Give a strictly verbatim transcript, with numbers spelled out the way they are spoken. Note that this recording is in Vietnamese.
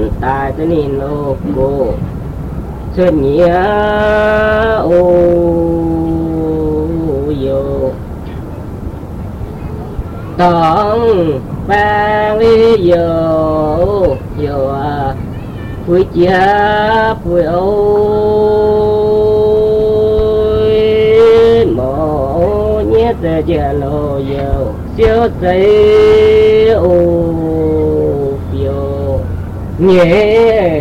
tài tới nhìn ô cô sơn nhía ô yo tòng ba lý yo yo à vui chia vui ôi mồ nhét ra chia lô yo siêu say ô yo nhé